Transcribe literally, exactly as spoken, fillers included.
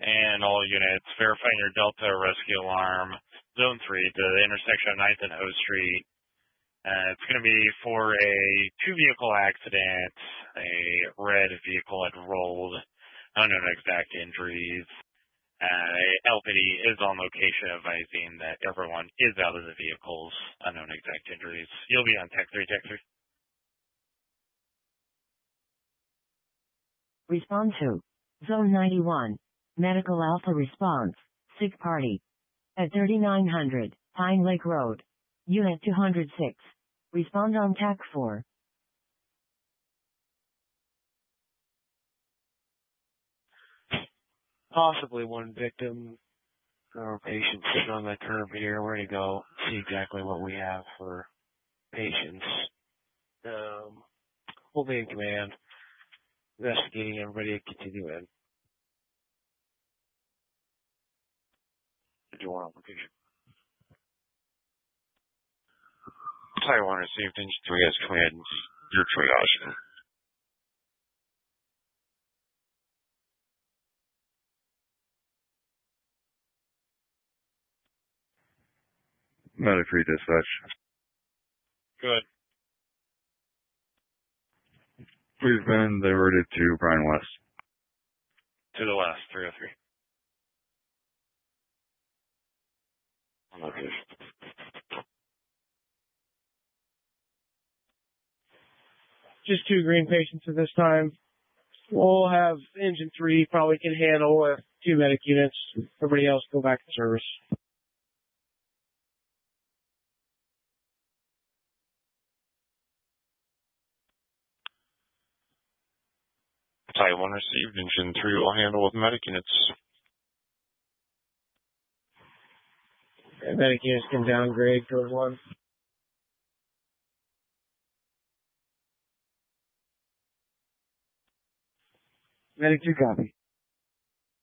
And all units, verifying your Delta rescue alarm, Zone three, to the intersection of ninth and O Street. Uh, it's going to be for a two-vehicle accident. A red vehicle had rolled, unknown exact injuries. Uh, L P D is on location advising that everyone is out of the vehicles, unknown exact injuries. You'll be on Tech three, Tech three. Respond to Zone ninety-one. Medical Alpha response. Sick party. At thirty-nine hundred, Pine Lake Road. Unit two hundred six. Respond on T A C four. Possibly one victim or patient sitting on that curb here. We're going to go see exactly what we have for patients. Um, we'll be in command. Investigating, everybody continue in. Do one application. Taiwan received engine three as command your triage. Medic three dispatch. Good. We've been diverted to Bryan West. To the west, three oh three. Okay. Just two green patients at this time. We'll have engine three probably can handle uh, two medic units. Everybody else go back to service. Taiwan received engine three will handle with medic units. Okay, medic units can downgrade code one. Medic two copy.